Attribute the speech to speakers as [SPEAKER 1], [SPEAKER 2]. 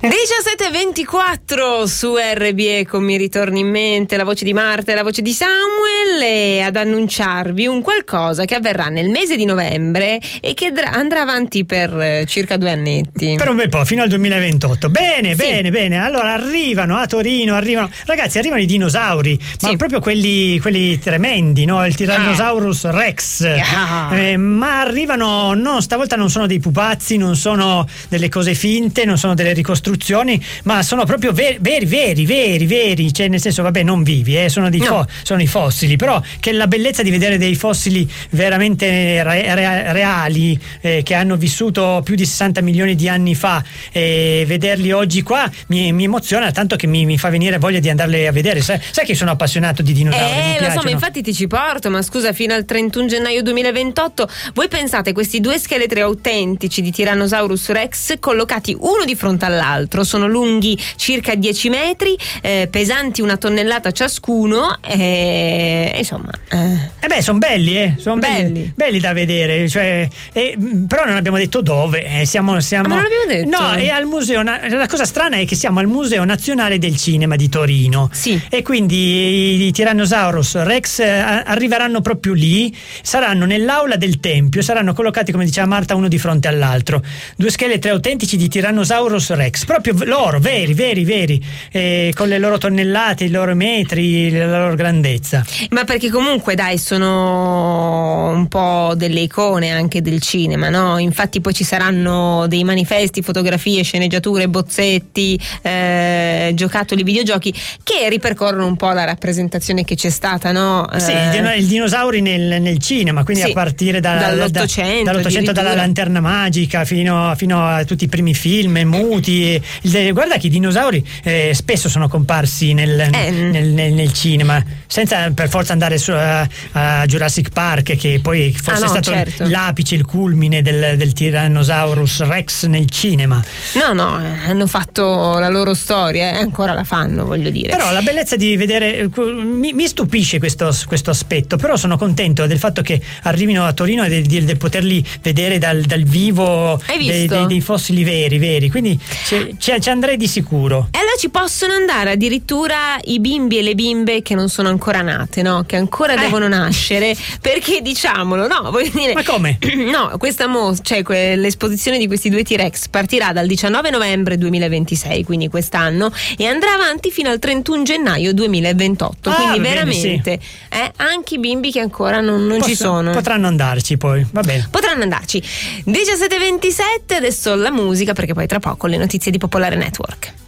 [SPEAKER 1] 17:24 su RBE, con Mi ritorni in mente, la voce di Marta e la voce di Samuel, e ad annunciarvi un qualcosa che avverrà nel mese di novembre e che andrà avanti per circa 2 annetti.
[SPEAKER 2] Per un bel po', fino al 2028. Bene,
[SPEAKER 1] sì.
[SPEAKER 2] bene. Allora arrivano a Torino, ragazzi, arrivano i dinosauri, ma
[SPEAKER 1] sì,
[SPEAKER 2] proprio quelli tremendi, no? Il Tyrannosaurus Rex. Ma arrivano, no, stavolta non sono dei pupazzi, non sono delle cose finte, non sono delle ricostruzioni, ma sono proprio veri, cioè nel senso, vabbè, non vivi, sono sono i fossili, però che la bellezza di vedere dei fossili veramente reali, che hanno vissuto più di 60 milioni di anni fa, e vederli oggi qua mi emoziona tanto che mi fa venire voglia di andarli a vedere. Sai che sono appassionato di dinosauri,
[SPEAKER 1] lo so, ma infatti ti ci porto, ma scusa, fino al 31 gennaio 2028 voi pensate questi 2 scheletri autentici di Tyrannosaurus Rex collocati uno di fronte all'altro, sono lunghi circa 10 metri, pesanti 1 tonnellata ciascuno, insomma
[SPEAKER 2] sono belli, belli da vedere, cioè, però non abbiamo detto dove, siamo
[SPEAKER 1] ma non l'abbiamo detto?
[SPEAKER 2] No, è al museo. La cosa strana è che siamo al Museo Nazionale del Cinema di Torino,
[SPEAKER 1] sì,
[SPEAKER 2] e quindi i Tyrannosaurus Rex arriveranno proprio lì, saranno nell'aula del tempio, saranno collocati, come diceva Marta, uno di fronte all'altro, 2 scheletri autentici di Tyrannosaurus Rex, proprio loro, veri, con le loro tonnellate, i loro metri, la loro grandezza.
[SPEAKER 1] Ma perché comunque dai, sono un po' delle icone anche del cinema, no? Infatti poi ci saranno dei manifesti, fotografie, sceneggiature, bozzetti, giocattoli, videogiochi che ripercorrono un po' la rappresentazione che c'è stata, no?
[SPEAKER 2] Sì, i dinosauri nel cinema, quindi
[SPEAKER 1] sì,
[SPEAKER 2] a partire dall'Ottocento, dalla Lanterna Magica fino a tutti i primi film muti. Guarda che i dinosauri spesso sono comparsi nel cinema, senza per forza andare a Jurassic Park, che poi forse è stato l'apice, il culmine del Tyrannosaurus Rex nel cinema.
[SPEAKER 1] No, hanno fatto la loro storia e ancora la fanno, voglio dire.
[SPEAKER 2] Però la bellezza di vedere, mi stupisce questo aspetto, però sono contento del fatto che arrivino a Torino e di poterli vedere dal vivo, dei fossili veri, quindi ci andrei di sicuro.
[SPEAKER 1] E allora ci possono andare addirittura i bimbi e le bimbe che non sono ancora nate, no? Che ancora devono nascere, perché diciamolo, no? Voglio dire,
[SPEAKER 2] ma come?
[SPEAKER 1] No, l'esposizione di questi 2 T-Rex partirà dal 19 novembre 2026, quindi quest'anno, e andrà avanti fino al 31 gennaio 2028, quindi veramente anche i bimbi che ancora non ci sono
[SPEAKER 2] potranno andarci, poi va bene,
[SPEAKER 1] potranno andarci. 17:27, adesso la musica, perché poi tra poco le notizie di Popolare Network.